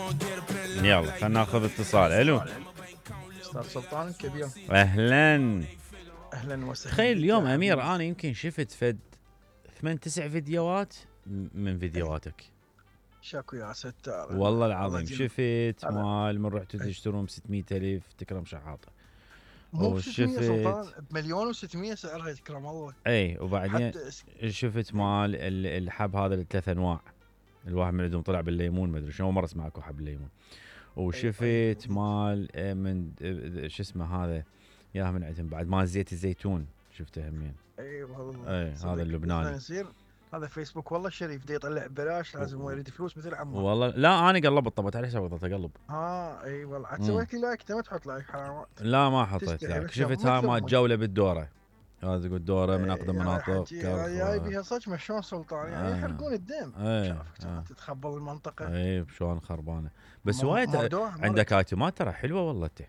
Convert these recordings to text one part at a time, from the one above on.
يلا خلينا ناخذ اتصال. الو استاذ سلطان كبير. اهلا. اهلا وسهلا. تخيل بك اليوم يا امير حبيبي. انا يمكن شفت فد 8 9 فيديوهات من أي. فيديوهاتك. شاكو يا ستار. والله الله العظيم يجزيك. شفت هذا مال من رحتوا أي. تشترون ب 600,000 تكرم شحاطه. مو ب 600 سلطان، وشفت بمليون و600 سعرها يكرم الله. اي وبعدين حتى شفت أي. مال الحب هذا الثلاث انواع. الواحد من عندهم طلع بالليمون، ما ادري شنو، مره اسمع اكو حب الليمون. اي طيب وشفت يهديك. مال من شو اسمه هذا، ياها من عندهم بعد مال زيت الزيتون شفته همين. اي والله اي هذا صدق احنا اللبناني. نصير. هذا فيسبوك والله شريف، دي يطلع ببلاش، لازم هو يريد فلوس مثل عمه. والله لا انا قلبت طبت عليه حساب قلت اقلب. ها اي والله، عاد امم سويت لي لايك، انت ما تحط لايك حرام. لا ما حطيت تستحي لك. بس يوم شفت هاي مثل مال امك. جوله بالدوره. هذا تقول دوره من اقدم يا مناطق حجي جاي كرخ. بيها صدق شلون سلطان، يعني آه. يحرقون الدم. اي شافك كانت تتخبل المنطقة. اي شلون خربانه. بس وايد مردوها عندك مرد. ايتمات ترى حلوه والله انت.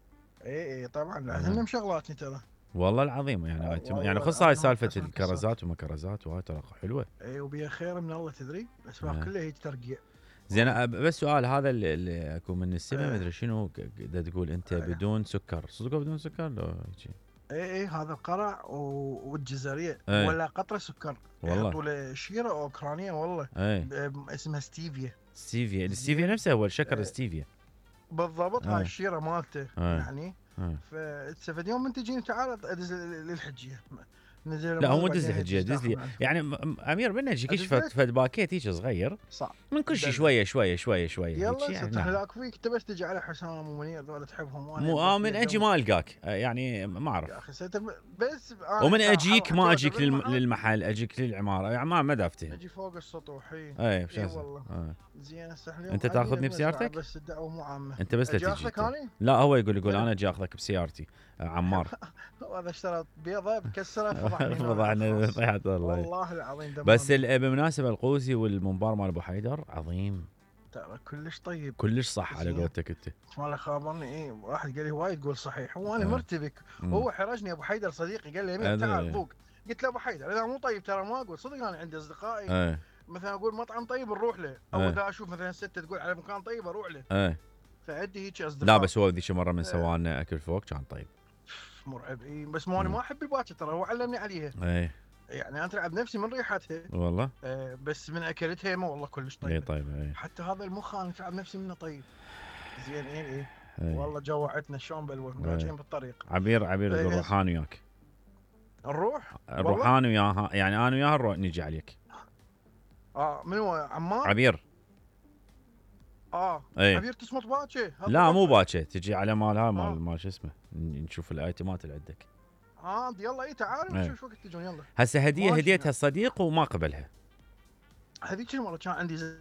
اي طبعا، لا آه. هن مشغلاتني ترى. والله العظيم يعني يعني والله خص هاي العظيم هم سالفه كسر كسر. الكرزات وما كرزات وهاي ترى حلوه. اي وبيها خير من الله تدري، الاسواق آه. كلها هي ترقيع. زين والله. بس سؤال، هذا اللي اكو من السماء ما ايه ادري شنو دا تقول انت ايه بدون سكر، صدق بدون سكر لو هيجي؟ ايه هذا القرع والجزرية ايه ولا قطرة سكر. والله. يحطوا له شيرة اوكرانية والله. ايه اسمها ستيفيا. ستيفيا، الستيفيا زين. نفسه هو الشكر ايه الستيفيا. بالضبط، هاي ايه الشيرة مالته ايه يعني. ايه. فد يوم من تجيني تعال ادز للحجية، نزل لا هو المال مو دز بعدين الحجيه، ادز دز لي تاخذ عنه. يعني امير منا يجيكش ادز لك. فد باكيت هيك صغير صعب. من كل شيء، دلع. شويه شويه شويه شويه هيك يلا يعني. نعم. ستهلاك فيك، تبس تجي على حسام ومنير ذولا تحبهم، وانا مو بروح من اجي بيدهم. ما القاك يعني ما يا اعرف. اخي بس انا ومن اجيك حتى ما وأنا اجيك بالمحل للمحل، اجيك للعماره يعني ما افتهم. اجي فوق السطوح. اي ايه اي بشاسه والله. ايه. زين هسه اليوم انت عندي تاخذني مزرعه بسيارتك؟ بس الدعوه مو عامه. انت بس لا اجي تجي اخذك انت. اني. لا هو يقول من انا اجي اخذك بسيارتي. عمار. هذا اشترى بيضه بكسره فضحني هنا فضحنا بالاشخاص. طيحت والله. والله العظيم بس دمامي. بالمناسبه القوسي والمنبار مال ابو حيدر عظيم. ترى كلش طيب. كلش صح على زين. قولتك انت. ما خابرني، ايه واحد قال لي وايد تقول صحيح وانا اه. مرتبك. امم وهو حرجني ابو حيدر صديقي، قال لي امير تعال ادري. فوق. قلت له ابو حيدر اذا مو طيب ترى ما اقول صدق، انا عندي اصدقائي ايه مثلا اقول مطعم طيب نروح له، او ايه اذا اشوف مثلا ستة تقول على مكان طيب اروح له. ايه. فعندي هيك لا اصدقاء. بس هو ذيك مره من آه سوانا اكل فوق كان طيب. مرعب. اي بس مو انا امم ما احب الباكر ترى، هو علمني عليها. ايه يعني انا اتعب نفسي من ريحتها. والله. بس من اكلتها ما والله كلش ايه طيبه. طيب ايه حتى هذا المخ انا اتعب نفسي منه طيب. زين ايه. ايه والله جوعتنا شلون بلوه ايه. راجعين بالطريق. عبير يقول إيه روحان وياك. نروح والله. روحان وياها يعني انا وياها نروح نجي عليك. من هو عمار؟ عبير. ايه. عبير تصمت باكر لا مو هالطرفة. باكر، تجي على مال هاي اه مال شو اسمه، نشوف الايتمات اللي عندك. يلا تعالوا ايه. نشوف شو وقت تجون يلا. هسه هديه ماشي. هديتها الصديق وما قبلها. هذيك المره كان عندي